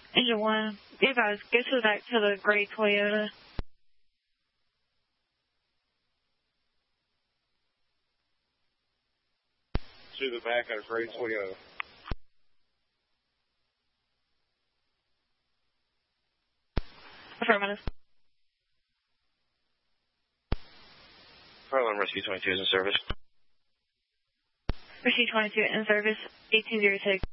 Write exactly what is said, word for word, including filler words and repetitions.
Engine one, you guys get to the back to the gray Toyota. To the back of gray Toyota. Affirmative. Harlem Rescue twenty-two is in service. Rescue twenty-two in service, eighteen zero six.